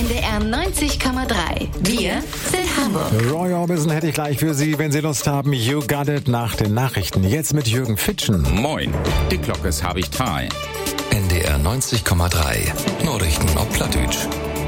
NDR 90,3. Wir sind Hamburg. Roy Orbison hätte ich gleich für Sie, wenn Sie Lust haben. You got it nach den Nachrichten. Jetzt mit Jürgen Fitschen. Moin, die Glocke ist habe ich teil. NDR 90,3. Nachrichten auf Plattdeutsch.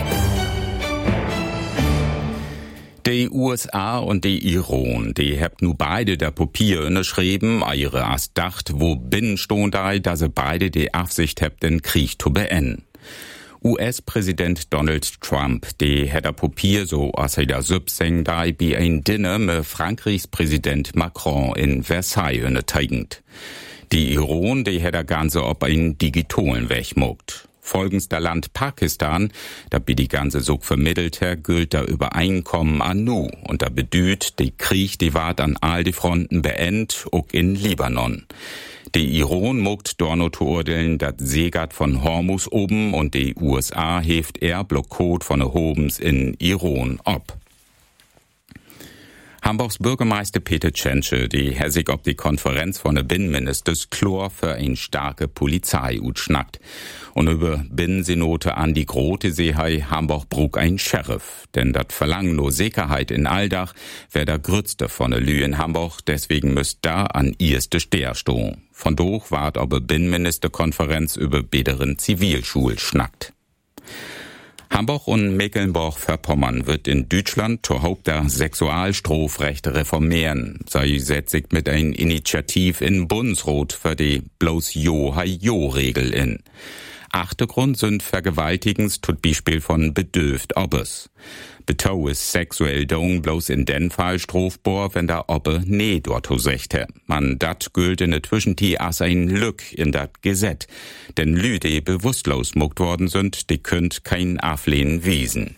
Die USA und die Iran, die habt nu beide der Papier unterschrieben, ihre as dacht, wo binnen stund da, dass sie beide die Absicht habt, den Krieg zu beenden. US-Präsident Donald Trump, die hat der Papier so als er da 17 da bei ein Dinner mit Frankreichs Präsident Macron in Versailles unterteigend. Die Iran, die hat der Ganze ob einen digitalen Weg mogt. Folgens der Land Pakistan, da bi die ganze Sog vermittelt her, gilt der Übereinkommen an nu. Und da bedüht, die Krieg, die ward an all die Fronten beendet, auch in Libanon. Die Iran mogt dorno zu urteilen, dat Seegat von Hormuz oben und die USA heft Blockade von der Hobens in Iran ab. Hamburgs Bürgermeister Peter Tschentsche, die hat sich ob die Konferenz von der Binnenministers Chlor für ein starke Polizei utschnackt. Und über Binnensenote an die Grote Seehai Hamburg brug ein Sheriff. Denn dat verlangen nur Sicherheit in Aldach, wär der größte von der Lü in Hamburg, deswegen müsst da an erste Steher stehen. Von doch ward aber Binnenministerkonferenz über bederen Zivilschul schnackt. Hamburg und Mecklenburg-Vorpommern wird in Deutschland zur Haupt der Sexualstrafrechte reformieren. Sie setzt sich mit einer Initiative in Bundesrat für die bloß Jo-Hai-Jo-Regel in. Achtergrund sind Vergewaltigens tut Beispiel von bedürft Obbes. Betau ist sexuell don bloß in den Fall strafbar, wenn der Obbe nee dort sechte. Man dat gilt in der Zwischentie as ein Lück in dat Gesetz. Denn Lü, die bewusstlos muckt worden sind, die könnt kein Aflehnen wiesen.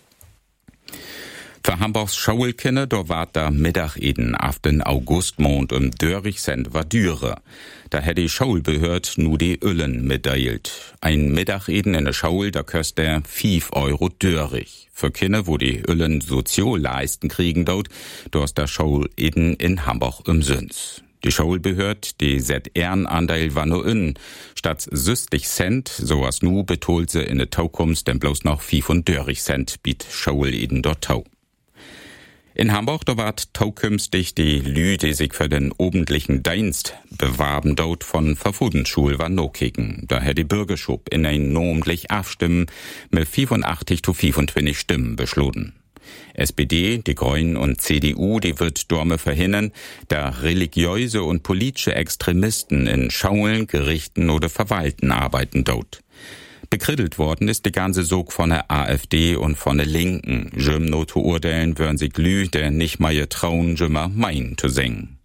Für Hamburgs Schaulkinder, da ward der Mittageden auf den Augustmond im Dörrichsend war Düre. Da hätte die Schaulbehörd nu die Öllen mitteilt. Ein Mittageden in der Schaul, da kostet der 5 Euro Dörrich. Für Kinder, wo die Öllen Sozialleisten kriegen dort, da ist der Schauleden in Hamburg umsonst. Die Schaulbehörd, die set Ehrenanteil war nur in. Statt 60 Cent, sowas nu betolt sie in der Taukunft, denn bloß noch 35 Cent biet Schauleden dort tau. In Hamburg, da ward taukünftig die Lü, die sich für den obendlichen Dienst bewarben dort von Verfudenschul war no kicken. Da hätte die Bürgerschub in ein normlich Abstimmen mit 85 zu 25 Stimmen beschlossen. SPD, die Grünen und CDU, die wird Dorme verhindern, da religiöse und politische Extremisten in Schaulen, Gerichten oder Verwalten arbeiten dort. Bekrittelt worden ist die ganze Sog von der AfD und von der Linken. Jüm no zu urteilen, würden sich Lü, der nicht mal ihr trauen, jümmer mein zu singen.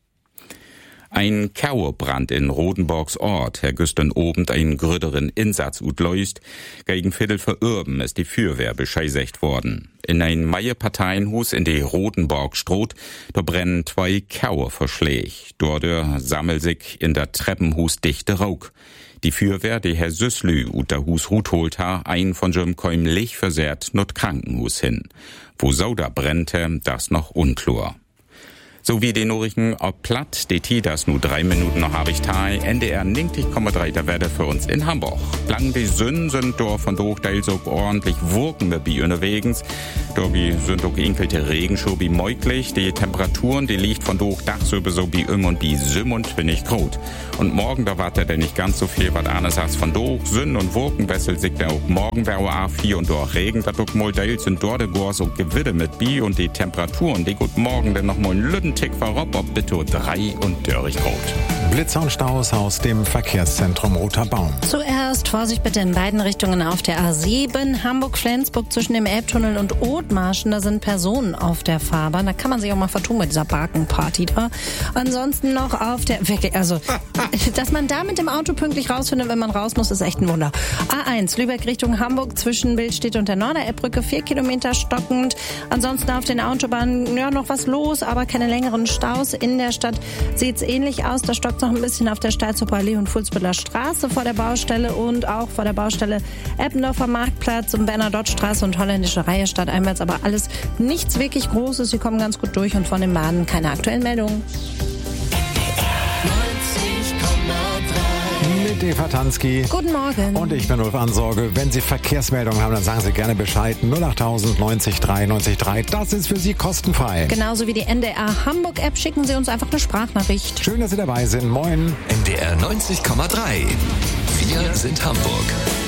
Ein Kauerbrand in Rodenborgs Ort, Herr Güsten obend einen gröderen Insatz utleust. Gegen Viertel für Urben ist die Fürwehr bescheißigt worden. In ein Meierparteienhus in die Rodenborg-Stroth, da brennen 2 Kauerverschläge. Dort sammelt sich in der Treppenhus dichte Rauch. Die Fürwehr, die Herr Süßlü ut der Hus Hut holt ha, ein von Jüm käumlich versehrt not Krankenhus hin. Wo Sauda brennte, das noch unklar. So wie die Nachrichten ob platt, DT, das nur 3 Minuten noch habe ich teil. NDR 90,3 der Werte für uns in Hamburg. Lang die Sünden sind dort von Dochteil so ordentlich wirken wir bi unterwegs. Dobi sind auch inkelte Regenschau bi möglich. Die Temperaturen, die liegt von durch Dachsöbe so bi und bi 27 Grad. Und morgen, da wartet er nicht ganz so viel, was anderes als von durch Sünden und Wirken wesselt sich der auch morgen wäre A4 und dort Regen. Da doch mal Teil sind dort der so Gewitter mit bi und die Temperaturen, die gut morgen dann noch mal ein Lütten Tick verrob, ob bitte 3 und dörrig rot. Blitzer und Staus aus dem Verkehrszentrum Roter Baum. Zuerst Vorsicht bitte in beiden Richtungen auf der A7, Hamburg-Flensburg zwischen dem Elbtunnel und Othmarschen. Da sind Personen auf der Fahrbahn. Da kann man sich auch mal vertun mit dieser Barkenparty da. Ansonsten noch auf der, wirklich, also, dass man da mit dem Auto pünktlich rausfindet, wenn man raus muss, ist echt ein Wunder. A1, Lübeck Richtung Hamburg zwischen Billstedt und der Norderelbbrücke, 4 Kilometer stockend. Ansonsten auf den Autobahnen, ja, noch was los, aber keine längeren Staus. In der Stadt sieht's ähnlich aus. Da stockt noch ein bisschen auf der Steilzucker Allee und Fulzbütteler Straße vor der Baustelle und auch vor der Baustelle Eppendorfer Marktplatz und Bernadotte-Straße und Holländische Reihe stadteinwärts. Aber alles nichts wirklich Großes. Sie kommen ganz gut durch und von den Bahnen keine aktuellen Meldungen. Mit mit Eva Tansky. Guten Morgen. Und ich bin Ulf Ansorge. Wenn Sie Verkehrsmeldungen haben, dann sagen Sie gerne Bescheid. 08000 90 3 90 3. Das ist für Sie kostenfrei. Genauso wie die NDR Hamburg-App schicken Sie uns einfach eine Sprachnachricht. Schön, dass Sie dabei sind. Moin. NDR 90,3. Wir sind Hamburg.